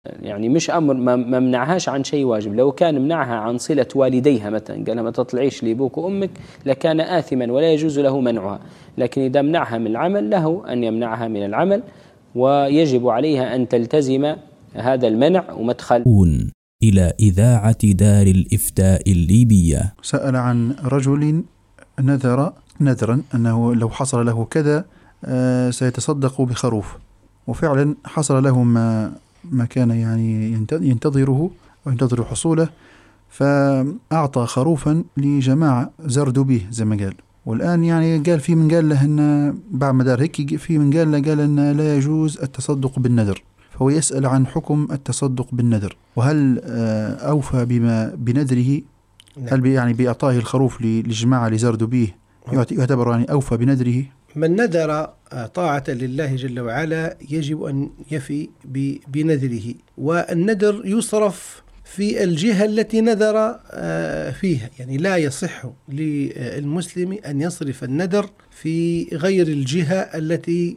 يعني مش أمر ما منعهاش عن شيء واجب. لو كان منعها عن صلة والديها مثلا، قال ما تطلعيش لأبوك وأمك، لكان آثما ولا يجوز له منعها. لكن إذا منعها من العمل له أن يمنعها من العمل، ويجب عليها أن تلتزم هذا المنع ومدخل. إلى إذاعة دار الإفتاء الليبية. سأل عن رجل نذرا أنه لو حصل له كذا سيتصدق بخروف، وفعلا حصل له ما كان يعني ينتظره وينتظر حصوله، فأعطى خروفا لجماعة زردوا به زي ما قال. والآن يعني قال في من قال له أن بعد مدار هيك، في من قال أن لا يجوز التصدق بالنذر، فهو يسأل عن حكم التصدق بالنذر، وهل أوفى بنذره؟ هل يعني بإعطائه الخروف لجماعة لزردوا به يعتبر يعني أوفى بنذره؟ من نذر طاعة لله جل وعلا يجب أن يفي بنذره، والنذر يصرف في الجهة التي نذر فيها. يعني لا يصح للمسلم أن يصرف النذر في غير الجهة التي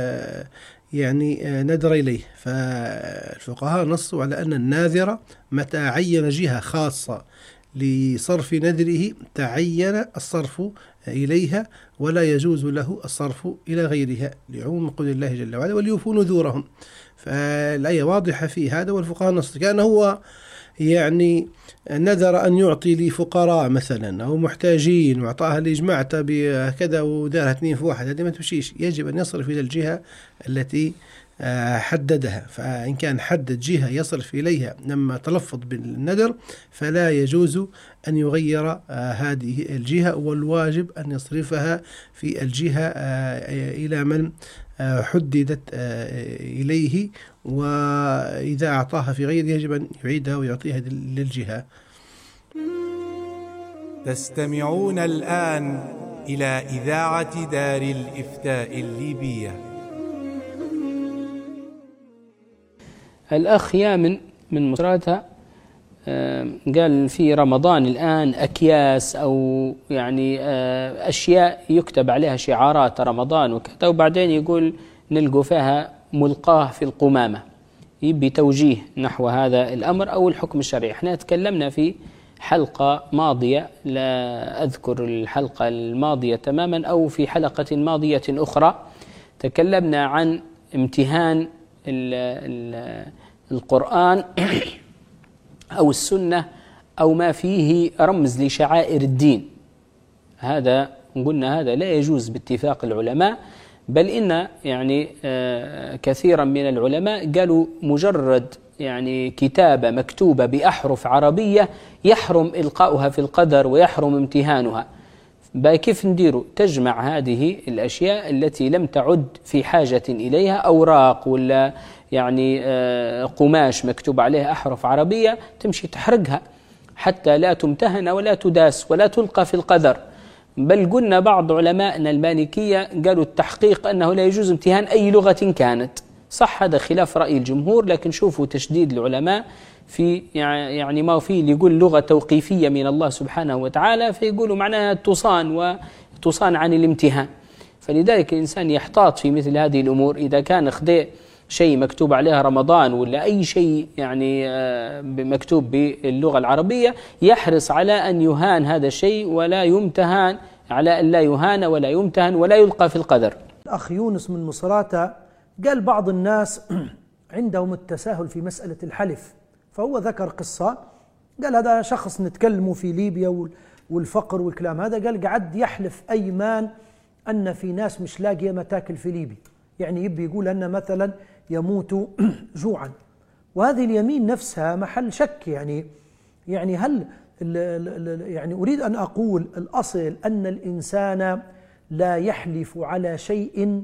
يعني نذر إليه. فالفقهاء نصوا على أن الناذر متى عين جهة خاصة لصرف نذره تعين الصرف إليها، ولا يجوز له الصرف إلى غيرها لعموم قول الله جل وعلا وليوفوا نذورهم. فالآية واضحة في هذا، والفقهاء نص. كان هو يعني نذر أن يعطي لفقراء مثلا أو محتاجين وأعطاها لجماعة بكذا ودارها 2 في 1، هذه ما تمشيش. يجب أن يصرف إلى الجهة التي حددها. فإن كان حدد جهة يصرف إليها لما تلفظ بالنذر فلا يجوز أن يغير هذه الجهة، والواجب أن يصرفها في الجهة إلى من حددت إليه، وإذا أعطاها في غير يجب أن يعيدها ويعطيها للجهة. تستمعون الآن إلى إذاعة دار الإفتاء الليبية. الأخ يامن من مصراتها قال في رمضان الآن أكياس أو يعني أشياء يكتب عليها شعارات رمضان وكذا، وبعدين يقول نلقوا فيها ملقاه في القمامة. يبي توجيه نحو هذا الأمر أو الحكم الشرعي. احنا تكلمنا في حلقة ماضية، لا أذكر الحلقة الماضية تماما، أو في حلقة ماضية أخرى تكلمنا عن امتهان القرآن أو السنة أو ما فيه رمز لشعائر الدين. هذا قلنا هذا لا يجوز باتفاق العلماء، بل إن يعني كثيرا من العلماء قالوا مجرد يعني كتابة مكتوبة بأحرف عربية يحرم إلقاؤها في القدر ويحرم امتهانها. كيف نديروا؟ تجمع هذه الأشياء التي لم تعد في حاجة إليها، أوراق ولا يعني قماش مكتوب عليها أحرف عربية، تمشي تحرقها حتى لا تمتهن ولا تداس ولا تلقى في القدر. بل قلنا بعض علماءنا المالكية قالوا التحقيق أنه لا يجوز امتهان أي لغة كانت. صح هذا خلاف رأي الجمهور، لكن شوفوا تشديد العلماء في يعني ما فيه اللي يقول لغة توقيفية من الله سبحانه وتعالى، فيقولوا معناها تصان عن الامتهان. فلذلك الإنسان يحتاط في مثل هذه الأمور. إذا كان خديه شيء مكتوب عليها رمضان ولا أي شيء يعني مكتوب باللغة العربية، يحرص على أن يهان هذا الشيء ولا يمتهن، على أن لا يهان ولا يمتهن ولا يلقى في القدر. الأخ يونس من مصراتة قال بعض الناس عندهم التساهل في مسألة الحلف، فهو ذكر قصة. قال هذا شخص نتكلموا في ليبيا والفقر والكلام هذا، قال قعد يحلف أيمان أن في ناس مش لاقية متاكل في ليبيا، يعني يبي يقول أن مثلا يموتوا جوعا، وهذه اليمين نفسها محل شك. يعني هل يعني أريد أن أقول الأصل أن الإنسان لا يحلف على شيء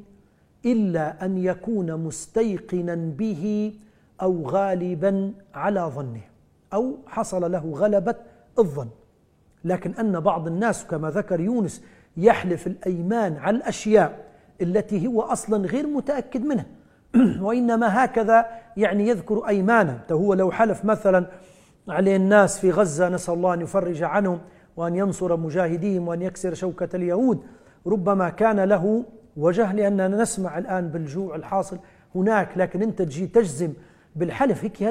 إلا أن يكون مستيقنا به أو غالبا على ظنه أو حصل له غلبة الظن. لكن أن بعض الناس كما ذكر يونس يحلف الأيمان على الأشياء التي هو أصلا غير متأكد منها وإنما هكذا يعني يذكر أيمانا. هو لو حلف مثلا على الناس في غزة نسأل الله أن يفرج عنهم وأن ينصر مجاهديهم وأن يكسر شوكة اليهود، ربما كان له وجه، لأننا نسمع الآن بالجوع الحاصل هناك، لكن أنت تجي تجزم بالحلف هيك